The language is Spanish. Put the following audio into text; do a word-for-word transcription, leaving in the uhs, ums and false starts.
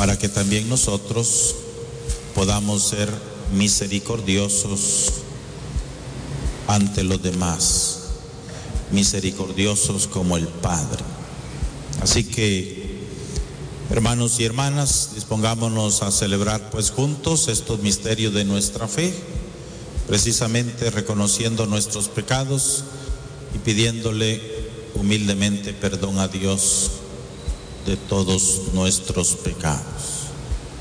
para que también nosotros podamos ser misericordiosos ante los demás, misericordiosos como el Padre. Así que, hermanos y hermanas, dispongámonos a celebrar pues juntos estos misterios de nuestra fe, precisamente reconociendo nuestros pecados y pidiéndole humildemente perdón a Dios de todos nuestros pecados.